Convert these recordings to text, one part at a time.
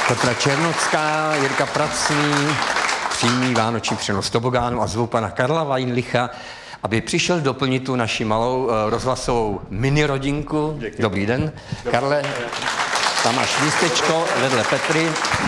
Petra Černocká, Jirka Pracný, přímý vánoční přenos tobogánu a zvu pana Karla Weinlicha, aby přišel doplnit tu naši malou rozhlasovou mini-rodinku. Děkuji. Dobrý den. Dobrý. Karle, tam máš místečko vedle Petry.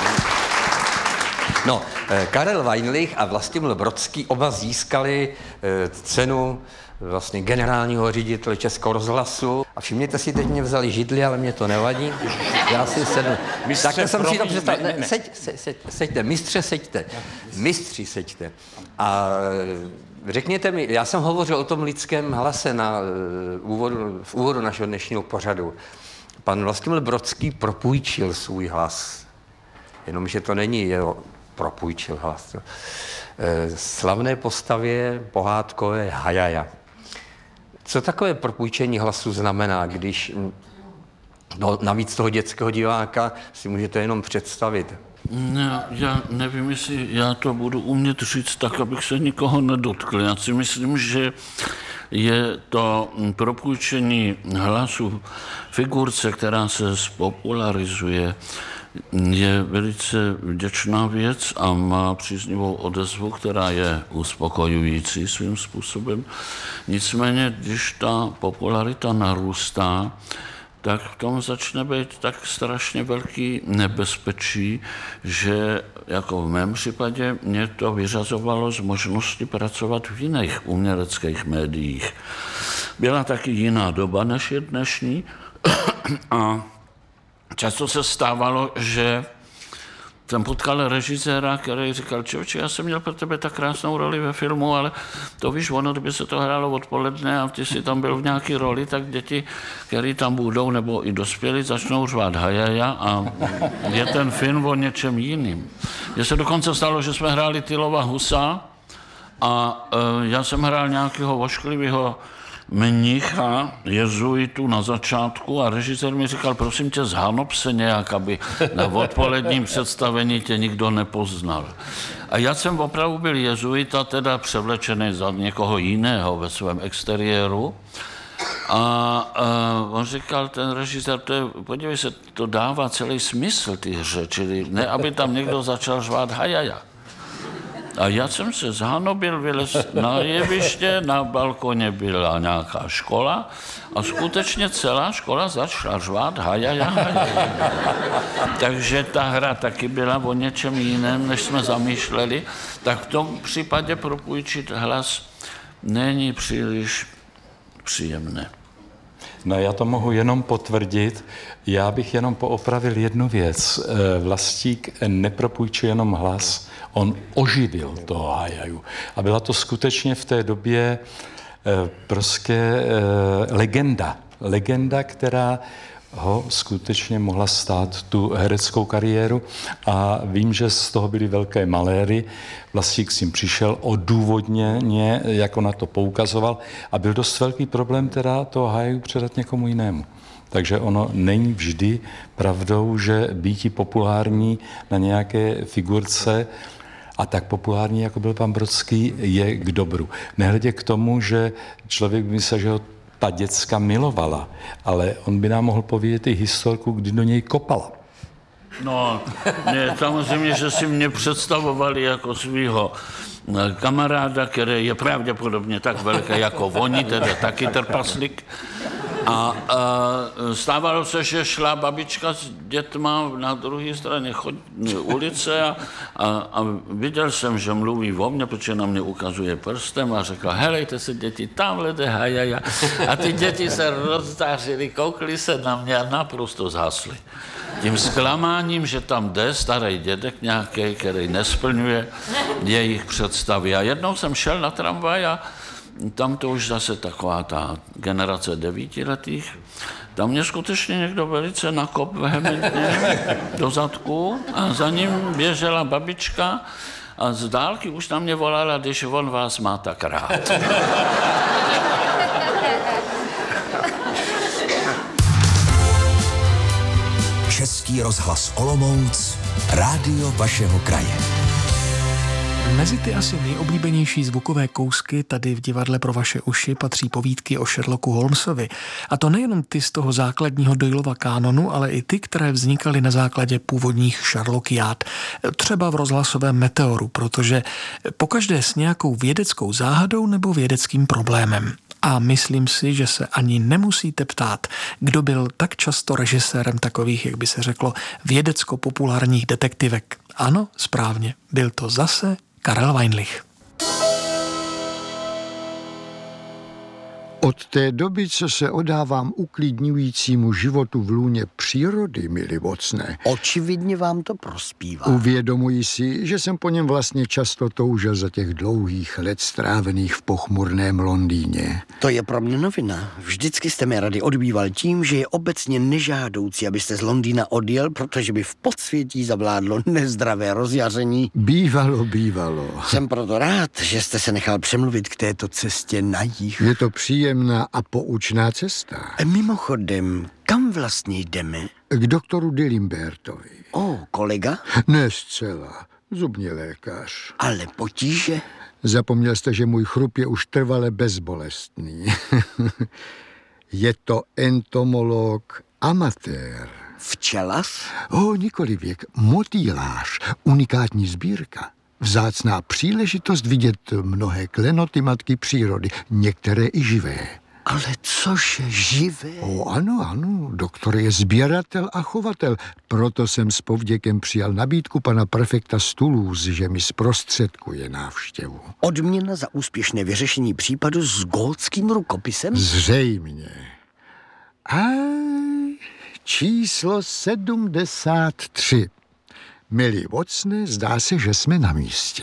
No, Karel Weinlich a Vlastimil Brodský oba získali cenu vlastně generálního ředitele Českého rozhlasu. A všimněte si, teď mě vzali židli, ale mě to nevadí. Já si sednu. Takhle jsem si to představil. Seďte, mistře, seďte. Mistři, seďte. A řekněte mi, já jsem hovořil o tom lidském hlase v úvodu našeho dnešního pořadu. Pan Vlastimil Brodský propůjčil svůj hlas. Jenomže to není jeho propůjčil hlas. Slavné postavě pohádkové Hajaja. Co takové propůjčení hlasu znamená, když navíc toho dětského diváka si můžete jenom představit? Já nevím, jestli já to budu umět říct tak, abych se nikoho nedotkl. Já si myslím, že je to propůjčení hlasu figurce, která se spopularizuje, je velice vděčná věc a má příznivou odezvu, která je uspokojující svým způsobem. Nicméně, když ta popularita narůstá, tak v tom začne být tak strašně velký nebezpečí, že jako v mém případě mě to vyřazovalo z možnosti pracovat v jiných uměleckých médiích. Byla taky jiná doba, než je dnešní a často se stávalo, že jsem potkal režiséra, který říkal, člověče, já jsem měl pro tebe tak krásnou roli ve filmu, ale to víš, ono, kdyby se to hrálo odpoledne a ty si tam byl v nějaký roli, tak děti, které tam budou, nebo i dospělí, začnou řvát hajaja a je ten film o něčem jiným. Mně se dokonce stalo, že jsme hráli Tylova Husa a já jsem hrál nějakého vošklivého mnicha, jezuitu na začátku a režisér mi říkal, prosím tě, zhanob se nějak, aby na odpoledním představení tě nikdo nepoznal. A já jsem opravdu byl jezuita, teda převlečený za někoho jiného ve svém exteriéru. A on říkal, ten režisér, podívej se, to dává celý smysl ty hře, čili ne, aby tam někdo začal řvát hajaja. A já jsem se zhanobil, vylez na jeviště, na balkoně byla nějaká škola a skutečně celá škola začala řvát hajaja. Takže ta hra taky byla o něčem jiném, než jsme zamýšleli. Tak v tom případě propůjčit hlas není příliš příjemné. No já to mohu jenom potvrdit. Já bych jenom poopravil jednu věc. Vlastík nepropůjčil jenom hlas, on oživil toho hajaju. A byla to skutečně v té době prostě legenda. Legenda, která ho skutečně mohla stát tu hereckou kariéru a vím, že z toho byly velké maléry. Vlastík s tím přišel odůvodněně, jako na to poukazoval a byl dost velký problém teda toho hajaju předat někomu jinému. Takže ono není vždy pravdou, že býti populární na nějaké figurce a tak populární, jako byl pan Brodský, je k dobru. Nehledě k tomu, že člověk by myslel, že ho ta děcka milovala, ale on by nám mohl povědět i historku, kdy do něj kopala. No, samozřejmě, že si mě představovali jako svýho kamaráda, který je pravděpodobně tak velký jako oni, teda taky trpaslík. A stávalo se, že šla babička s dětma na druhé straně ulice a viděl jsem, že mluví o mně, protože na mě ukazuje prstem a řekla, helejte se děti, tamhle jde hajaja. A ty děti se rozzářily, koukli se na mě a naprosto zhasly. Tím zklamáním, že tam jde starý dědek nějaký, který nesplňuje jejich představy. A jednou jsem šel na tramvaj a tam to už zase taková ta generace 9letých. Tam mě skutečně někdo velice nakop vehementně do zadku a za ním běžela babička a z dálky už na mě volala, když on vás má tak rád. Český rozhlas Olomouc, rádio vašeho kraje. Mezi ty asi nejoblíbenější zvukové kousky tady v divadle pro vaše uši patří povídky o Sherlocku Holmesovi. A to nejenom ty z toho základního Doylova kánonu, ale i ty, které vznikaly na základě původních Sherlockiád. Třeba v rozhlasovém Meteoru, protože pokaždé s nějakou vědeckou záhadou nebo vědeckým problémem. A myslím si, že se ani nemusíte ptát, kdo byl tak často režisérem takových, jak by se řeklo, vědecko-populárních detektivek. Ano, správně, byl to zase Karel Weinlich. Od té doby, co se odávám uklidňujícímu životu v lůně přírody, milí Watsoné, očividně vám to prospívá. Uvědomuji si, že jsem po něm vlastně často toužil za těch dlouhých let strávených v pochmurném Londýně. To je pro mě novina. Vždycky jste mi rady odbýval tím, že je obecně nežádoucí, abyste z Londýna odjel, protože by v podsvětí zavládlo nezdravé rozjaření. Bývalo. Jsem proto rád, že jste se nechal přemluvit k této cestě na jih. Je to příjemná a poučná cesta. Mimochodem, kam vlastně jdeme? K doktoru Dillimbertovi. Kolega? Ne zcela. Zubní lékař. Ale potíže? Zapomněl jste, že můj chrup je už trvale bezbolestný. Je to entomolog amatér. Včelas? Nikoli věk. Motýlář. Unikátní sbírka. Vzácná příležitost vidět mnohé klenoty matky přírody, některé i živé. Ale cože živé? Ano, doktor je sběratel a chovatel. Proto jsem s povděkem přijal nabídku pana prefekta z Toulouse, že mi zprostředkuje návštěvu. Odměna za úspěšné vyřešení případu s gótským rukopisem? Zřejmě. A číslo 73. Milí Watsone, zdá se, že jsme na místě.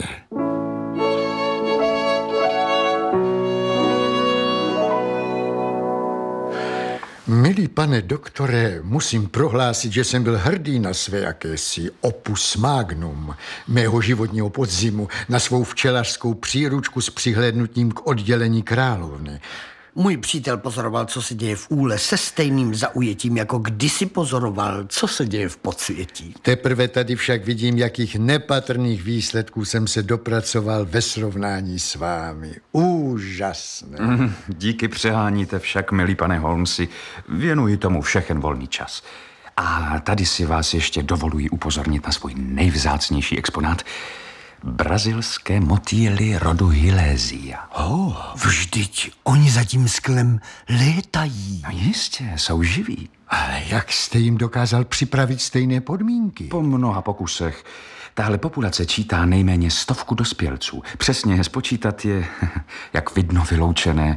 Milý pane doktore, musím prohlásit, že jsem byl hrdý na své jakési opus magnum mého životního podzimu, na svou včelařskou příručku s přihlédnutím k oddělení královny. Můj přítel pozoroval, co se děje v úle, se stejným zaujetím, jako kdysi pozoroval, co se děje v podsvětí. Teprve tady však vidím, jakých nepatrných výsledků jsem se dopracoval ve srovnání s vámi. Úžasné. Díky přeháníte však, milý pane Holmesi, věnuji tomu všechen volný čas. A tady si vás ještě dovoluji upozornit na svůj nejvzácnější exponát. Brazilské motýly rodu Hylésia. Vždyť oni za tím sklem létají. No jistě, jsou živí. Ale jak jste jim dokázal připravit stejné podmínky? Po mnoha pokusech. Tahle populace čítá nejméně 100 dospělců. Přesně spočítat je, jak vidno, vyloučené.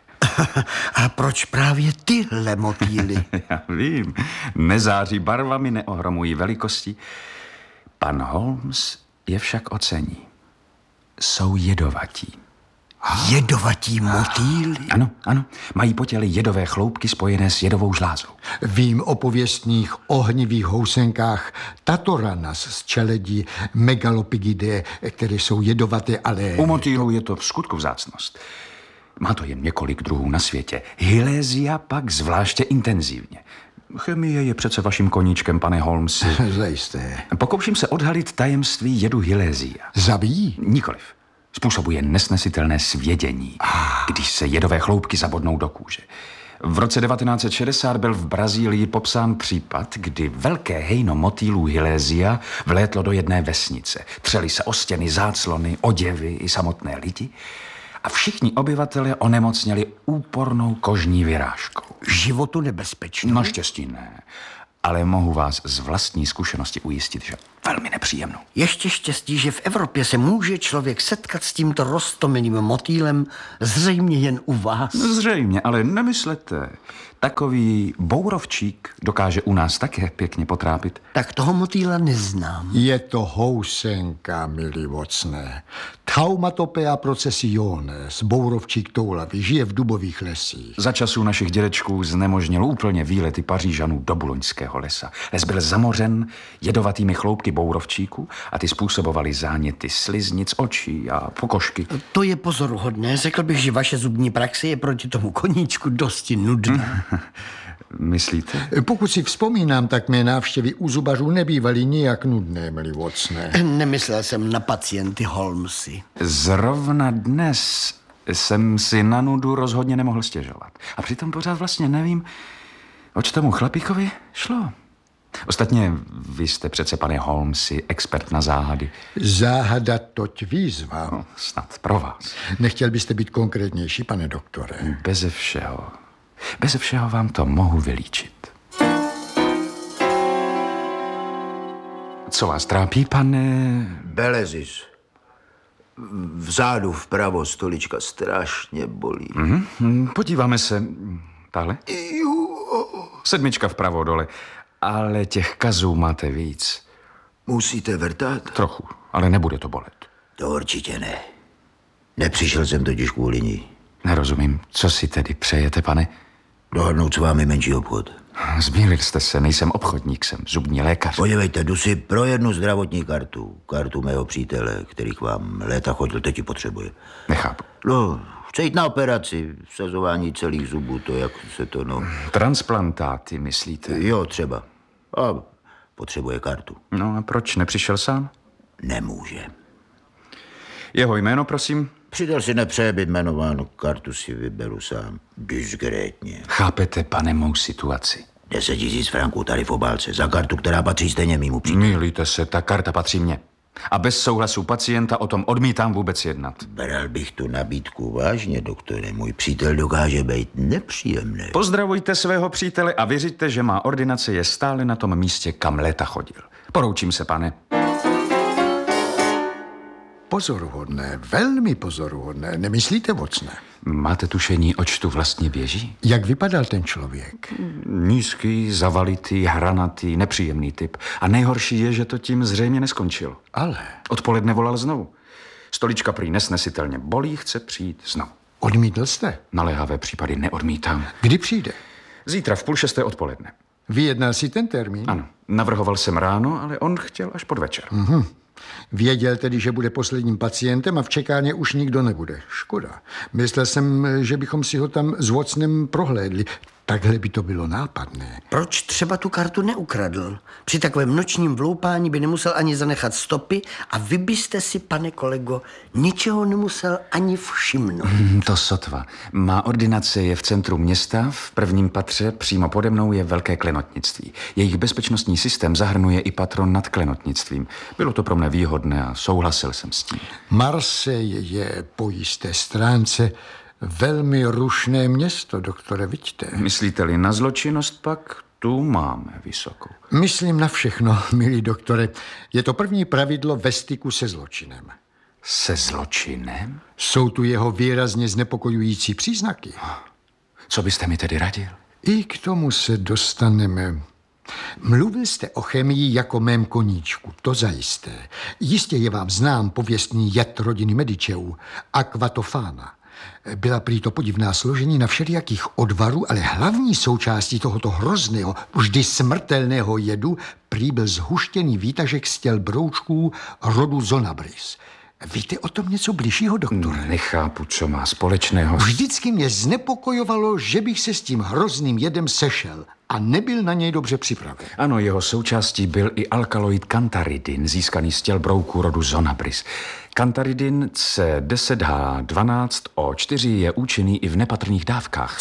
A proč právě tyhle motýly? Já vím, nezáří barvami, neohromují velikostí. Pan Holmes je však ocení. Jsou jedovatí. Jedovatí motýly? Ano. Mají po těle jedové chloupky spojené s jedovou žlázou. Vím o pověstných ohnivých housenkách Tatoranas z čeledí Megalopigidae, které jsou jedovaté, ale... U motýlů je to v skutku vzácnost. Má to jen několik druhů na světě. Hylésia pak zvláště intenzivně. Chemie je přece vaším koníčkem, pane Holmesi. Zajisté. Pokouším se odhalit tajemství jedu Hylésia. Zabíjí? Nikoliv. Způsobuje nesnesitelné svědění, když se jedové chloupky zabodnou do kůže. V roce 1960 byl v Brazílii popsán případ, kdy velké hejno motýlů Hylésia vlétlo do jedné vesnice. Třeli se o stěny, záclony, oděvy i samotné lidi. A všichni obyvatelé onemocněli úpornou kožní vyrážkou. Životu nebezpečnou? Naštěstí ne. Ale mohu vás z vlastní zkušenosti ujistit, že velmi nepříjemnou. Ještě štěstí, že v Evropě se může člověk setkat s tímto roztomilým motýlem zřejmě jen u vás. Zřejmě, ale nemyslete. Takový bourovčík dokáže u nás také pěkně potrápit. Tak toho motýla neznám. Je to housenka, milí Watsone. Taumatopea processiones, bourovčík toulavý, žije v dubových lesích. Za časů našich dědečků znemožnil úplně výlety Pařížanů do Buloňského lesa. Les byl zamořen jedovatými chloupky bourovčíku a ty způsobovaly záněty sliznic, očí a pokožky. To je pozoruhodné. Řekl bych, že vaše zubní praxe je proti tomu koníčku dosti nudná. Myslíte? Pokud si vzpomínám, tak mé návštěvy u zubařů nebývaly nijak nudné, milí Watsone. Nemyslel jsem na pacienty Holmesy. Zrovna dnes jsem si na nudu rozhodně nemohl stěžovat. A přitom pořád vlastně nevím, oč tomu chlapíkovi šlo. Ostatně vy jste přece, pane Holmesy, expert na záhady. Záhada toť výzva. No, snad pro vás. Nechtěl byste být konkrétnější, pane doktore? Beze všeho vám to mohu vylíčit. Co vás trápí, pane? Belezis. Vzadu vpravo stolička strašně bolí. Podíváme se. Tahle? 7 vpravo dole. Ale těch kazů máte víc. Musíte vrtat? Trochu, ale nebude to bolet. To určitě ne. Nepřišel jsem totiž kvůli ní. Nerozumím, co si tedy přejete, pane? Dohodnout s vámi menší obchod. Zmýlil jste se, nejsem obchodník, jsem zubní lékař. Podívejte, jdu si pro jednu zdravotní kartu. Kartu mého přítele, který k vám léta chodil, teď ji potřebuje. Nechápu. No, chce jít na operaci, vsazování celých zubů, to jak se to, no... Transplantáty, myslíte? Jo, třeba. A potřebuje kartu. No a proč nepřišel sám? Nemůže. Jeho jméno, prosím? Přidal si nepřeje být jmenován, kartu si vyberu sám. Diskrétně. Chápete, pane, mou situaci? 10 000 franků tady v obálce za kartu, která patří stejně mýmu příteli. Mýlíte se, ta karta patří mně. A bez souhlasu pacienta o tom odmítám vůbec jednat. Bral bych tu nabídku vážně, doktore. Můj přítel dokáže být nepříjemný. Pozdravujte svého přítele a věřte, že má ordinace je stále na tom místě, kam léta chodil. Poroučím se, pane. Pozoruhodné, velmi pozoruhodné. Nemyslíte, Watsone? Máte tušení, oč tu vlastně běží? Jak vypadal ten člověk? Nízký, zavalitý, hranatý, nepříjemný typ. A nejhorší je, že to tím zřejmě neskončilo. Ale Odpoledne volal znovu. Stolička prý nesnesitelně bolí, chce přijít znovu. odmítl jste? Naléhavé případy neodmítám. Kdy přijde? Zítra v 5:30 odpoledne. Vyjednal si ten termín? Ano, navrhoval jsem ráno, ale on chtěl až podvečer. Věděl tedy, že bude posledním pacientem a v čekárně už nikdo nebude. Škoda. Myslel jsem, že bychom si ho tam s Watsonem prohlédli. Takhle by to bylo nápadné. Proč třeba tu kartu neukradl? Při takovém nočním vloupání by nemusel ani zanechat stopy a vy byste si, pane kolego, ničeho nemusel ani všimnout. To sotva. Má ordinace je v centru města, v prvním patře přímo pode mnou je velké klenotnictví. Jejich bezpečnostní systém zahrnuje i patron nad klenotnictvím. Bylo to pro mne výhodné a souhlasil jsem s tím. Marseille je po jisté stránce velmi rušné město, doktore, vidíte. Myslíte-li na zločinnost, pak tu máme vysokou. Myslím na všechno, milý doktore. Je to první pravidlo ve styku se zločinem. Se zločinem? Jsou tu jeho výrazně znepokojující příznaky. Co byste mi tedy radil? I k tomu se dostaneme. Mluvil jste o chemii jako mém koníčku, to zajisté. Jistě je vám znám pověstný jed rodiny Medičeů, aquatofána. Byla prý to podivná složení na všelijakých odvarů, ale hlavní součástí tohoto hrozného, vždy smrtelného jedu prý byl zhuštěný výtažek z těl broučků rodu Zonabris. Víte o tom něco bližšího, doktore? Nechápu, co má společného. Vždycky mě znepokojovalo, že bych se s tím hrozným jedem sešel a nebyl na něj dobře připraven. Ano, jeho součástí byl i alkaloid kantaridin, získaný z těl brouků rodu Zonabris. Kantaridin C10H12O4 je účinný i v nepatrných dávkách.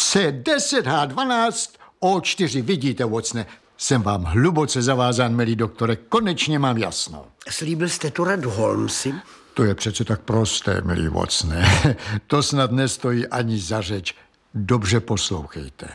C10H12O4, vidíte, Watsone, jsem vám hluboce zavázán, milý doktore, konečně mám jasno. Slíbil jste tu radu Holmesy? To je přece tak prosté, milý Watsone. To snad nestojí ani za řeč. Dobře poslouchejte.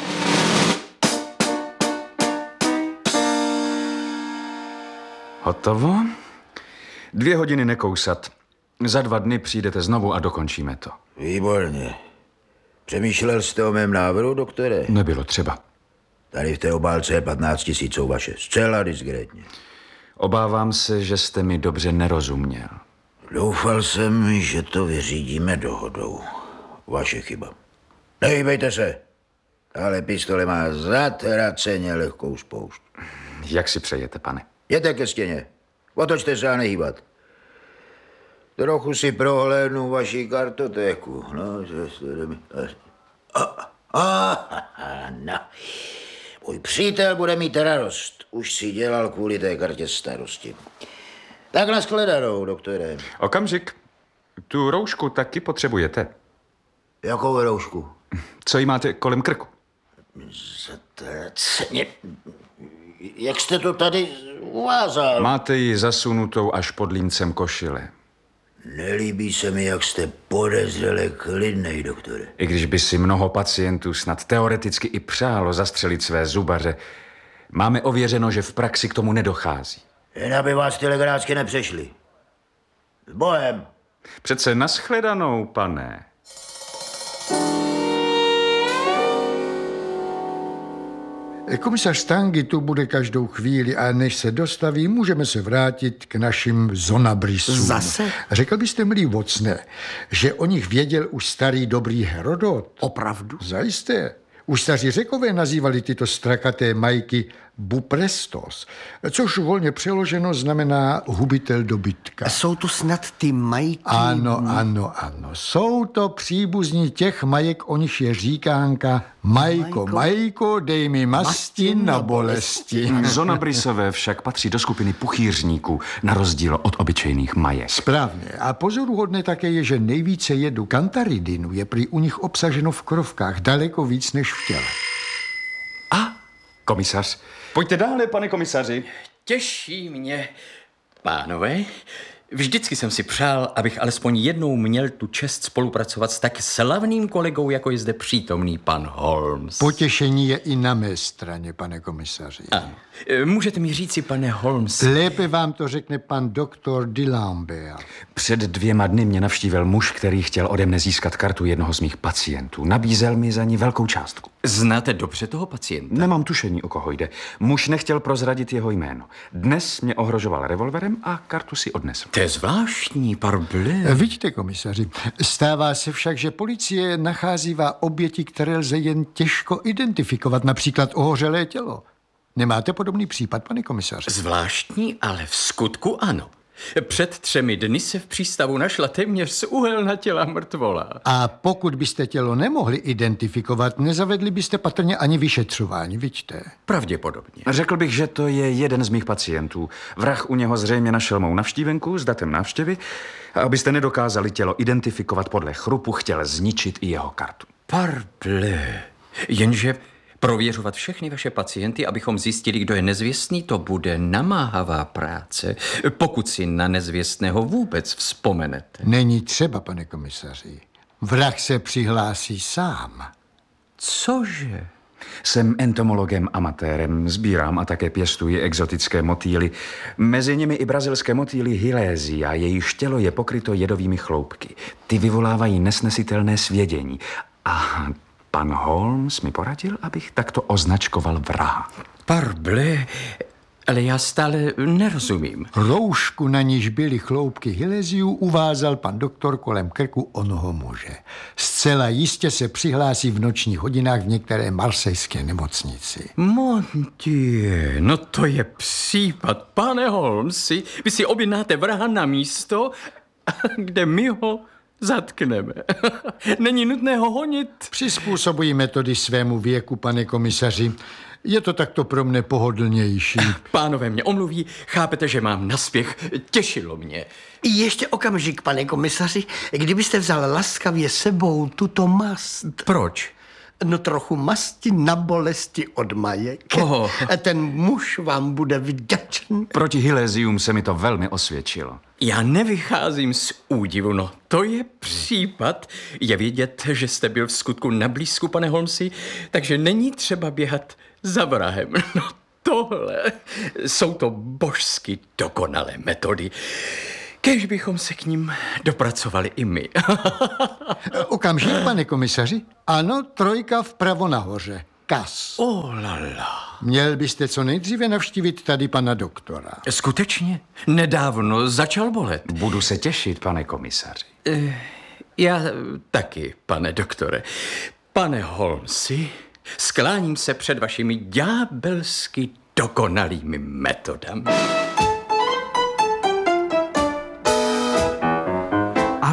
Hotovo? 2 hodiny nekousat. Za 2 dny přijdete znovu a dokončíme to. Výborně. Přemýšlel jste o mém návrhu, doktore? Nebylo třeba. Tady v té obálce je 15 000 jsou vaše. Zcela diskrétně. Obávám se, že jste mi dobře nerozuměl. Doufal jsem, že to vyřídíme dohodou. Vaše chyba. Nehýbejte se. Ale pistole má zatraceně lehkou spoušť. Jak si přejete, pane? Jděte ke stěně. Otočte se a nehýbat. Trochu si prohlédnu vaši kartotéku. No, no. Tvůj přítel bude mít radost. Už si dělal kvůli té kartě starosti. Tak nashledanou, doktore. Okamžik. Tu roušku taky potřebujete. Jakou roušku? Co jí máte kolem krku? Zatraceně. Jak jste to tady uvázal? Máte ji zasunutou až pod límcem košile. Nelíbí se mi, jak jste podezřele klidnej, doktore. I když by si mnoho pacientů snad teoreticky i přálo zastřelit své zubaře, máme ověřeno, že v praxi k tomu nedochází. Jen aby vás ty legrácky nepřešli. S bohem. Přece nashledanou, pane. Komisař Stangy tu bude každou chvíli a než se dostaví, můžeme se vrátit k našim zonabrisům. Zase? Řekl byste, milý Vocne, že o nich věděl už starý dobrý Herodot? Opravdu? Zajisté. Už staří Řekové nazývali tyto strakaté majky buprestos, což volně přeloženo znamená hubitel dobytka. Jsou to snad ty majky? Ano. Jsou to příbuzní těch majek, o nich je říkánka Majko, dej mi masti na bolesti. Zonabrisové však patří do skupiny puchýřníků, na rozdíl od obyčejných majek. Správně. A pozoruhodné také je, že nejvíce jedu kantaridinu je prý u nich obsaženo v krovkách daleko víc než v těle. Komisař. Pojďte dále, pane komisaři. Těší mě, pánové. Vždycky jsem si přál, abych alespoň jednou měl tu čest spolupracovat s tak slavným kolegou, jako je zde přítomný pan Holmes. Potěšení je i na mé straně, pane komisaři. Ano. Můžete mi říci, pane Holmes... Lépe vám to řekne pan doktor D'Lambert. Před 2 dny mě navštívil muž, který chtěl ode mne získat kartu jednoho z mých pacientů. Nabízel mi za ní velkou částku. Znáte dobře toho pacienta? Nemám tušení, o koho jde. Muž nechtěl prozradit jeho jméno. Dnes mě ohrožoval revolverem a kartu si odnesl. To je zvláštní, parbleu. Vidíte, komisaři, stává se však, že policie nacházívá oběti, které lze jen těžko identifikovat, například ohořelé tělo. Nemáte podobný případ, pane komisaři? Zvláštní, ale v skutku ano. Před 3 dny se v přístavu našla téměř zúhelná těla mrtvola. A pokud byste tělo nemohli identifikovat, nezavedli byste patrně ani vyšetřování, vidíte? Pravděpodobně. Řekl bych, že to je jeden z mých pacientů. Vrah u něho zřejmě našel mou navštívenku s datem návštěvy a abyste nedokázali tělo identifikovat podle chrupu, chtěl zničit i jeho kartu. Parbleu. Jenže prověřovat všechny vaše pacienty, abychom zjistili, kdo je nezvěstný, to bude namáhavá práce, pokud si na nezvěstného vůbec vzpomenete. Není třeba, pane komisaři. Vrah se přihlásí sám. Cože? Jsem entomologem amatérem, sbírám a také pěstuji exotické motýly. Mezi nimi i brazilské motýly Hilésia, jejíž tělo je pokryto jedovými chloupky. Ty vyvolávají nesnesitelné svědění. A pan Holmes mi poradil, abych takto označkoval vraha. Parbleu, ale já stále nerozumím. Roušku, na níž byly chloupky Hilésiu, uvázal pan doktor kolem krku onoho muže. Zcela jistě se přihlásí v nočních hodinách v některé marsejské nemocnici. Mon Dieu, no to je případ. Pane Holmesi, vy si objednáte vraha na místo, kde my ho zatkneme. Není nutné ho honit. Přizpůsobují metody svému věku, pane komisaři. Je to takto pro mne pohodlnější. Pánové mě omluví, chápete, že mám naspěch. Těšilo mě. Ještě okamžik, pane komisaři, kdybyste vzal laskavě sebou tuto mast. Proč? No trochu masti na bolesti od majek. Ten muž vám bude vděčný. Proti Hilésium se mi to velmi osvědčilo. Já nevycházím z údivu, no to je případ. Je vědět, že jste byl v skutku na blízku, pane Holmesi, takže není třeba běhat za vrahem. No tohle jsou to božsky dokonalé metody. Kéž bychom se k ním dopracovali i my. Okamžik, pane komisaři. Ano, 3 vpravo nahoře. Kas. Oh lala. Měl byste co nejdříve navštívit tady pana doktora. Skutečně? Nedávno začal bolet. Budu se těšit, pane komisaři. Já taky, pane doktore. Pane Holmesi, skláním se před vašimi ďábelsky dokonalými metodami.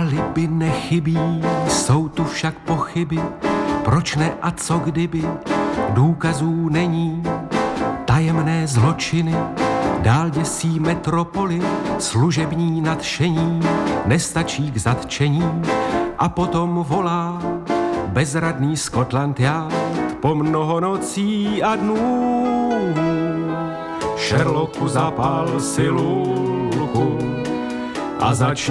Alibi nechybí, jsou tu však pochyby, proč ne a co kdyby, důkazů není, tajemné zločiny dál děsí metropoli, služební nadšení nestačí k zatčení a potom volá bezradný Scotland Yard po mnoho nocí a dnů. Sherlocku zapál si lulku a začni